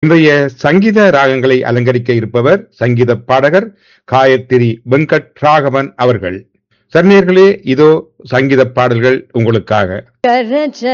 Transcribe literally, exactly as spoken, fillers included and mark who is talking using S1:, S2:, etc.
S1: இன்றைய சங்கீத ராகங்களை அலங்கரிக்க இருப்பவர் சங்கீத பாடகர் காயத்ரி வெங்கட் ராகவன் அவர்கள். சர்ணியர்களே, இதோ சங்கீத பாடல்கள் உங்களுக்காக.